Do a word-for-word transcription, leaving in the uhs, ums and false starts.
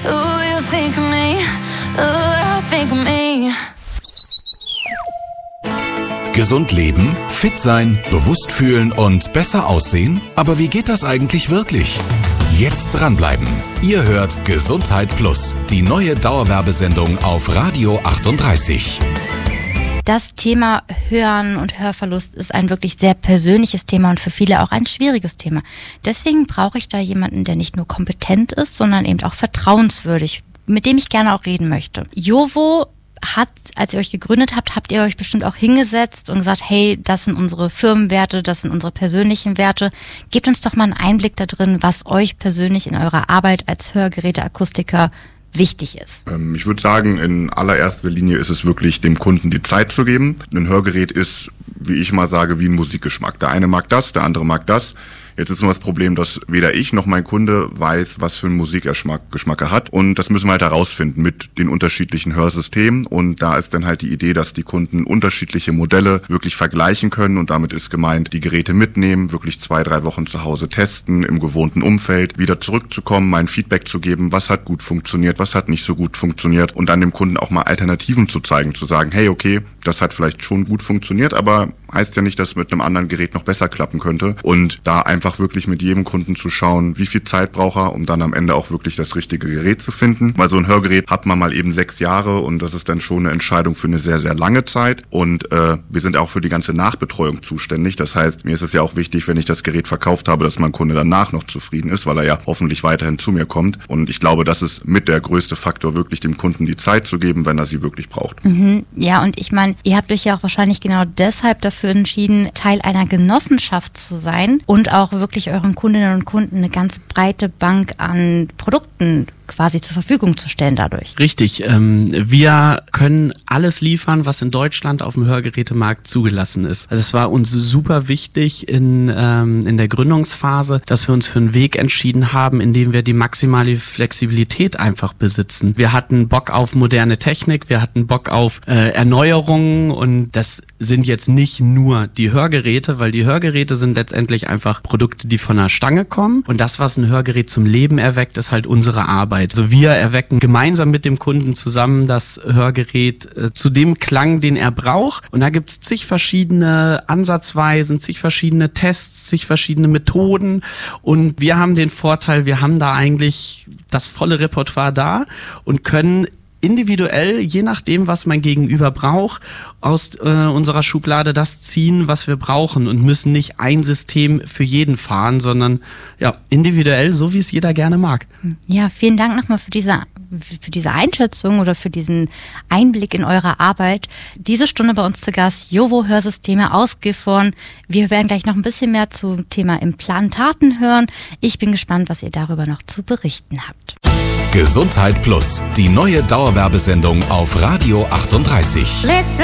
Ooh, you think of me. Ooh, I think of me. Gesund leben, fit sein, bewusst fühlen und besser aussehen? Aber wie geht das eigentlich wirklich? Jetzt dranbleiben. Ihr hört Gesundheit Plus, die neue Dauerwerbesendung auf Radio achtunddreißig. Das Thema Hören und Hörverlust ist ein wirklich sehr persönliches Thema und für viele auch ein schwieriges Thema. Deswegen brauche ich da jemanden, der nicht nur kompetent ist, sondern eben auch vertrauenswürdig, mit dem ich gerne auch reden möchte. Jovo hat, als ihr euch gegründet habt, habt ihr euch bestimmt auch hingesetzt und gesagt, hey, das sind unsere Firmenwerte, das sind unsere persönlichen Werte. Gebt uns doch mal einen Einblick da drin, was euch persönlich in eurer Arbeit als Hörgeräteakustiker wichtig ist. Ich würde sagen, in allererster Linie ist es wirklich, dem Kunden die Zeit zu geben. Ein Hörgerät ist, wie ich mal sage, wie ein Musikgeschmack. Der eine mag das, der andere mag das. Jetzt ist nur das Problem, dass weder ich noch mein Kunde weiß, was für einen Musikgeschmack Geschmack er hat. Und das müssen wir halt herausfinden mit den unterschiedlichen Hörsystemen. Und da ist dann halt die Idee, dass die Kunden unterschiedliche Modelle wirklich vergleichen können. Und damit ist gemeint, die Geräte mitnehmen, wirklich zwei, drei Wochen zu Hause testen, im gewohnten Umfeld, wieder zurückzukommen, mein Feedback zu geben, was hat gut funktioniert, was hat nicht so gut funktioniert. Und dann dem Kunden auch mal Alternativen zu zeigen, zu sagen, hey, okay, das hat vielleicht schon gut funktioniert, aber heißt ja nicht, dass es mit einem anderen Gerät noch besser klappen könnte. Und da einfach wirklich mit jedem Kunden zu schauen, wie viel Zeit braucht er, um dann am Ende auch wirklich das richtige Gerät zu finden. Weil so ein Hörgerät hat man mal eben sechs Jahre und das ist dann schon eine Entscheidung für eine sehr, sehr lange Zeit. Und äh, wir sind auch für die ganze Nachbetreuung zuständig. Das heißt, mir ist es ja auch wichtig, wenn ich das Gerät verkauft habe, dass mein Kunde danach noch zufrieden ist, weil er ja hoffentlich weiterhin zu mir kommt. Und ich glaube, das ist mit der größte Faktor, wirklich dem Kunden die Zeit zu geben, wenn er sie wirklich braucht. Mhm. Ja, und ich meine, ihr habt euch ja auch wahrscheinlich genau deshalb dafür entschieden, Teil einer Genossenschaft zu sein und auch wirklich euren Kundinnen und Kunden eine ganz breite Bank an Produkten quasi zur Verfügung zu stellen dadurch. Richtig. Ähm, wir können alles liefern, was in Deutschland auf dem Hörgerätemarkt zugelassen ist. Also es war uns super wichtig in, ähm, in der Gründungsphase, dass wir uns für einen Weg entschieden haben, in dem wir die maximale Flexibilität einfach besitzen. Wir hatten Bock auf moderne Technik, wir hatten Bock auf äh, Erneuerungen und das sind jetzt nicht nur die Hörgeräte, weil die Hörgeräte sind letztendlich einfach Produkte, die von der Stange kommen und das, was ein Hörgerät zum Leben erweckt, ist halt unsere Arbeit. Also wir erwecken gemeinsam mit dem Kunden zusammen das Hörgerät äh, zu dem Klang, den er braucht. Und da gibt es zig verschiedene Ansatzweisen, zig verschiedene Tests, zig verschiedene Methoden. Und wir haben den Vorteil, wir haben da eigentlich das volle Repertoire da und können individuell, je nachdem, was mein Gegenüber braucht, aus äh, unserer Schublade das ziehen, was wir brauchen und müssen nicht ein System für jeden fahren, sondern ja individuell, so wie es jeder gerne mag. Ja, vielen Dank nochmal für diese, für diese Einschätzung oder für diesen Einblick in eure Arbeit. Diese Stunde bei uns zu Gast, Jovo Hörsysteme aus Gifhorn. Wir werden gleich noch ein bisschen mehr zum Thema Implantaten hören. Ich bin gespannt, was ihr darüber noch zu berichten habt. Gesundheit Plus, die neue Dauerwerbesendung auf Radio achtunddreißig. Listen.